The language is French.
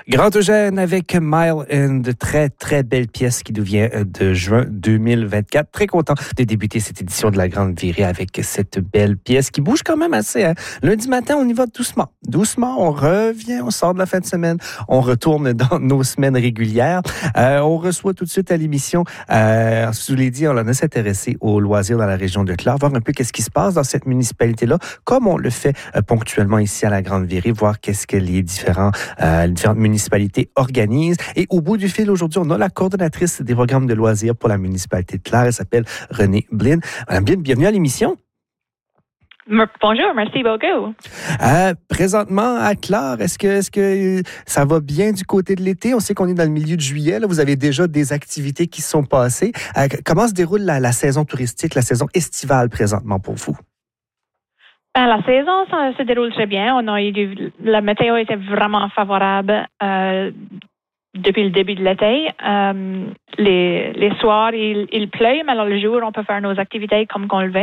Grand Eugène avec Mile, une très, très belle pièce qui nous vient de juin 2024. Très content de débuter cette édition de La Grande Virée avec cette belle pièce qui bouge quand même assez. Hein? Lundi matin, on y va doucement. Doucement, on revient, on sort de la fin de semaine, on retourne dans nos semaines régulières. On reçoit tout de suite à l'émission, je vous l'ai dit, on a s'intéressé aux loisirs dans la région de Clare, voir un peu qu'est-ce qui se passe dans cette municipalité-là, comme on le fait ponctuellement ici à La Grande Virée, voir qu'est-ce que les différentes municipalités organisent. Et au bout du fil, aujourd'hui, on a la coordonnatrice des programmes de loisirs pour la municipalité de Clare. Elle s'appelle Renée Blin. Madame Blin, bienvenue à l'émission. Bonjour, merci beaucoup. Présentement, à Clare, est-ce que ça va bien du côté de l'été? On sait qu'on est dans le milieu de juillet. Là, vous avez déjà des activités qui se sont passées. Comment se déroule la saison touristique, la saison estivale présentement pour vous? La saison ça se déroule très bien. La météo était vraiment favorable depuis le début de l'été. Les soirs, il pleut, mais alors le jour, on peut faire nos activités comme qu'on le veut.